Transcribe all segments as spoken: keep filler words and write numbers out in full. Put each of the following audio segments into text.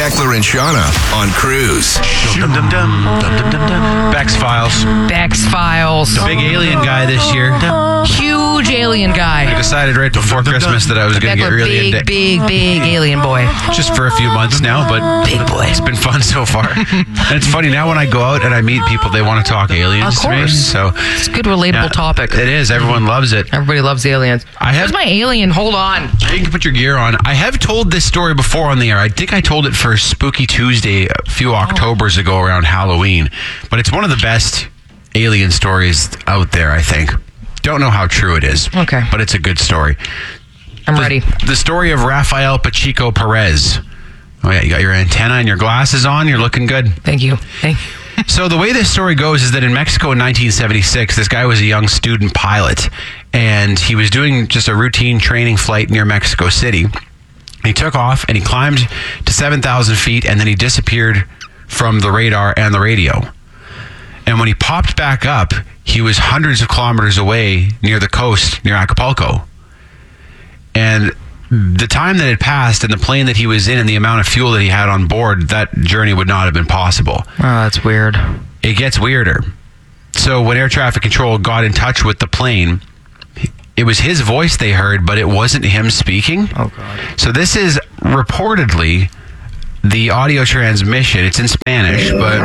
Beckler and Shauna on Cruise. Dum, dum, dum, dum, dum, dum, dum. Bex Files. Bex Files. Big alien guy this year. Huge alien I guy. decided right before Christmas that I was going to get Beckler, really big, into big, big alien boy. just for a few months now, but Big boy. it's been fun so far. And it's funny, now when I go out and I meet people, they want to talk aliens Of to me. course. So It's a good, relatable yeah, topic. It is. Everyone loves it. Everybody loves aliens. I have- Where's my alien? Hold on. You can put your gear on. I have told this story before on the air. I think I told it for Spooky Tuesday a few Octobers ago around Halloween. But it's one of the best alien stories out there, I think. Don't know how true it is. Okay. But it's a good story. I'm The- ready. The story of Rafael Pacheco Perez. Oh, yeah, you got your antenna and your glasses on. You're looking good. Thank you. Thank you. So the way this story goes is that in Mexico in nineteen seventy-six, this guy was a young student pilot, and he was doing just a routine training flight near Mexico City. He took off and he climbed to seven thousand feet, and then he disappeared from the radar and the radio. And when he popped back up, he was hundreds of kilometers away near the coast, near Acapulco. And the time that had passed and the plane that he was in and the amount of fuel that he had on board, that journey would not have been possible. Oh, that's weird. It gets weirder. So when air traffic control got in touch with the plane, it was his voice they heard, but it wasn't him speaking. Oh, God. So this is reportedly the audio transmission. It's in Spanish, but...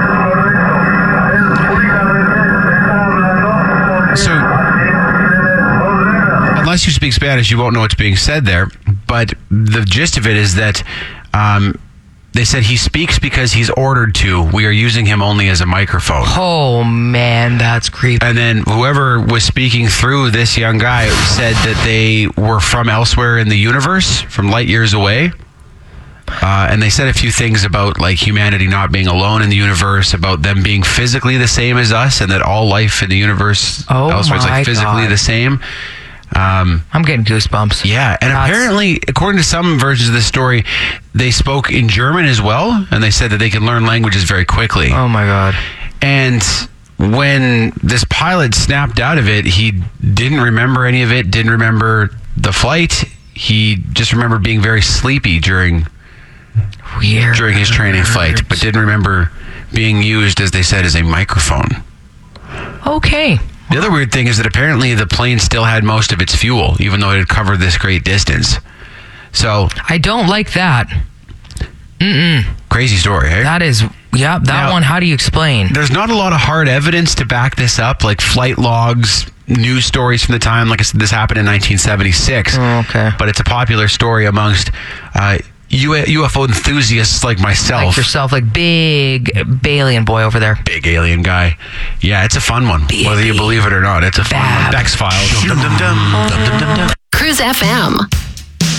So... Unless you speak Spanish, you won't know what's being said there. But the gist of it is that um, they said he speaks because he's ordered to. We are using him only as a microphone. Oh, man, that's creepy. And then whoever was speaking through this young guy said that they were from elsewhere in the universe, from light years away. Uh, and they said a few things about like humanity not being alone in the universe, about them being physically the same as us, and that all life in the universe Oh elsewhere is my like physically God. the same. Um, I'm getting goosebumps. yeah, and That's- apparently, according to some versions of the story, they spoke in German as well, and they said that they can learn languages very quickly. Oh, my God. And when this pilot snapped out of it, he didn't remember any of it, didn't remember the flight. He just remembered being very sleepy during Weird. during his training flight, but didn't remember being used, as they said, as a microphone. Okay. The other weird thing is that apparently the plane still had most of its fuel, even though it had covered this great distance. So, I don't like that. Mm-mm. crazy story, hey? That is, yeah, that Now- one, how do you explain? There's not a lot of hard evidence to back this up, like flight logs, news stories from the time. Like I said, this happened in nineteen seventy-six. Oh, okay. But it's a popular story amongst uh, U- UFO enthusiasts like myself. Like yourself, like big alien boy over there. Big alien guy. Yeah, it's a fun one. Big, Whether you believe it or not, it's a fun Bab. one. Bex Files. Cruise F M.